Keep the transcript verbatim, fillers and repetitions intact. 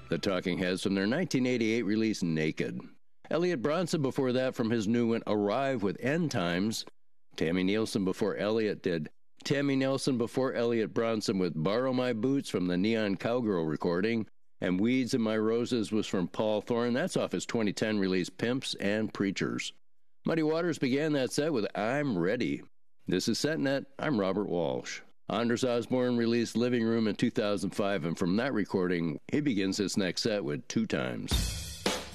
The Talking Heads from their nineteen eighty-eight release Naked. Elliot Bronson before that from his new one Arrive with End Times. Tammy Nielsen before Elliot did Tammy Nelson before Elliot Bronson with Borrow My Boots from the Neon Cowgirl recording. And Weeds and My Roses was from Paul Thorne. That's off his twenty ten release Pimps and Preachers. Muddy Waters began that set with I'm Ready. This is SetNet. I'm Robert Walsh. Anders Osborne released Living Room in two thousand five, and from that recording, he begins his next set with Two Times.